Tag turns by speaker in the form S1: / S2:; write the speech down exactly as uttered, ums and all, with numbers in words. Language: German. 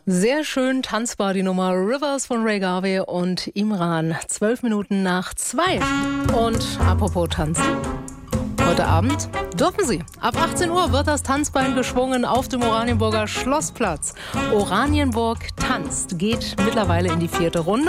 S1: Sehr schön tanzbar die Nummer Rivers von Ray Garvey und Imran. Zwölf Minuten nach zwei. Und apropos tanzen. Heute Abend dürfen Sie. Ab achtzehn Uhr wird das Tanzbein geschwungen auf dem Oranienburger Schlossplatz. Oranienburg tanzt, geht mittlerweile in die vierte Runde.